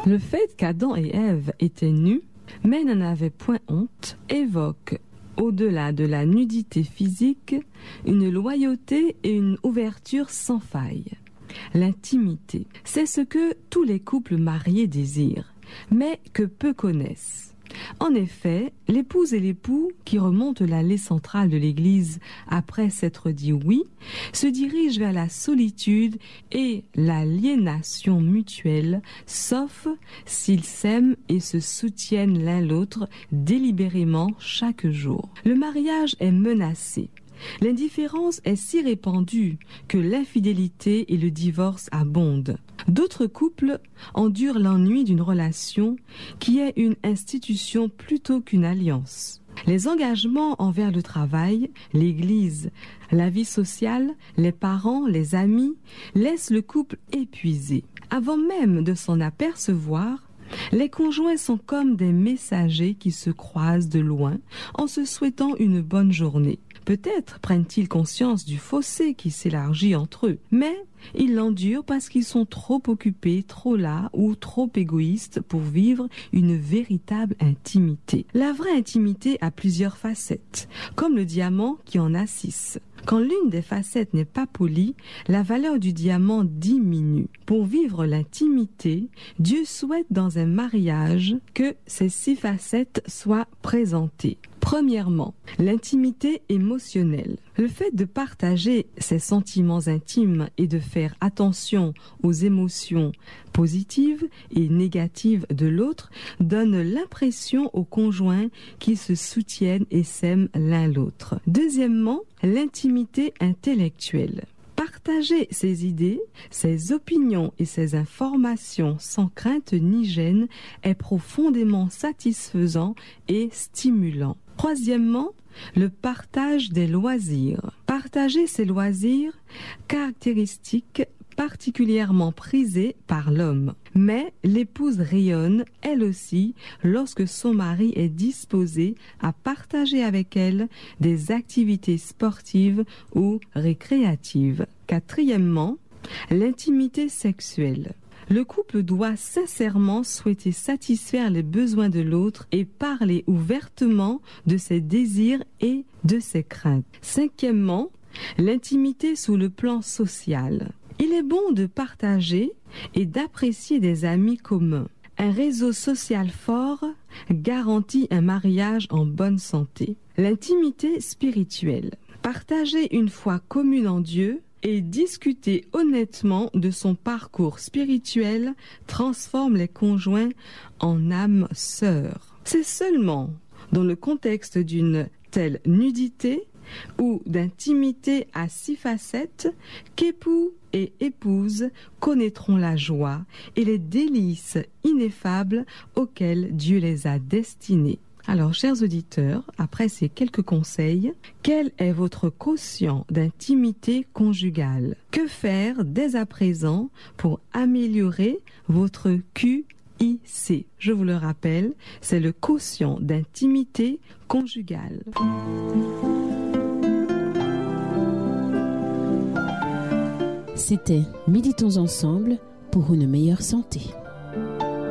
Le fait qu'Adam et Ève étaient nus, mais n'en avaient point honte, évoque, au-delà de la nudité physique, une loyauté et une ouverture sans faille. L'intimité, c'est ce que tous les couples mariés désirent, mais que peu connaissent. En effet, l'épouse et l'époux, qui remontent l'allée centrale de l'Église après s'être dit oui, se dirigent vers la solitude et l'aliénation mutuelle, sauf s'ils s'aiment et se soutiennent l'un l'autre délibérément chaque jour. Le mariage est menacé. L'indifférence est si répandue que l'infidélité et le divorce abondent. D'autres couples endurent l'ennui d'une relation qui est une institution plutôt qu'une alliance. Les engagements envers le travail, l'Église, la vie sociale, les parents, les amis laissent le couple épuisé. Avant même de s'en apercevoir, les conjoints sont comme des messagers qui se croisent de loin en se souhaitant une bonne journée. Peut-être prennent-ils conscience du fossé qui s'élargit entre eux, mais ils l'endurent parce qu'ils sont trop occupés, trop las ou trop égoïstes pour vivre une véritable intimité. La vraie intimité a plusieurs facettes, comme le diamant qui en a 6. Quand l'une des facettes n'est pas polie, la valeur du diamant diminue. Pour vivre l'intimité, Dieu souhaite dans un mariage que ces 6 facettes soient présentées. Premièrement, l'intimité émotionnelle. Le fait de partager ses sentiments intimes et de faire attention aux émotions positives et négatives de l'autre donne l'impression aux conjoints qu'ils se soutiennent et s'aiment l'un l'autre. Deuxièmement, l'intimité intellectuelle. Partager ses idées, ses opinions et ses informations sans crainte ni gêne est profondément satisfaisant et stimulant. Troisièmement, le partage des loisirs. Partager ses loisirs, caractéristique particulièrement prisée par l'homme. Mais l'épouse rayonne, elle aussi, lorsque son mari est disposé à partager avec elle des activités sportives ou récréatives. Quatrièmement, l'intimité sexuelle. Le couple doit sincèrement souhaiter satisfaire les besoins de l'autre et parler ouvertement de ses désirs et de ses craintes. Cinquièmement, l'intimité sous le plan social. Il est bon de partager et d'apprécier des amis communs. Un réseau social fort garantit un mariage en bonne santé. L'intimité spirituelle. Partager une foi commune en Dieu et discuter honnêtement de son parcours spirituel transforme les conjoints en âmes sœurs. C'est seulement dans le contexte d'une telle nudité ou d'intimité à 6 facettes qu'époux et épouse connaîtront la joie et les délices ineffables auxquels Dieu les a destinés. Alors, chers auditeurs, après ces quelques conseils, quel est votre quotient d'intimité conjugale? Que faire dès à présent pour améliorer votre QIC? Je vous le rappelle, c'est le quotient d'intimité conjugale. C'était Méditons ensemble pour une meilleure santé.